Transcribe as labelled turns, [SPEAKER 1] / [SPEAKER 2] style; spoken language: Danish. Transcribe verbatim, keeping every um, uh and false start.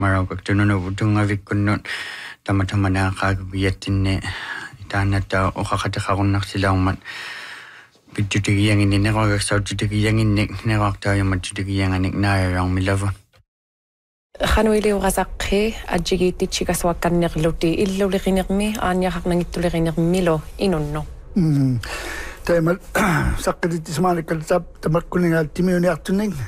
[SPEAKER 1] Marokak tununu tungavikkunnut tamatamana qaaguyattinni taannata uqaqataqarunnarsilaumat pitutigiyanginni neqorgaksauttutigiyanginnik neqartaayumat tutigiyanganik naayararmilava
[SPEAKER 2] Khanuiliuqasaqi ajigititsikasuakkannerluti illuliqinermi aaniaqarnangittuliqinermilo inunno
[SPEAKER 3] mm taimal saqqittismaanikkal tap tamakkuningaal timiuniartunning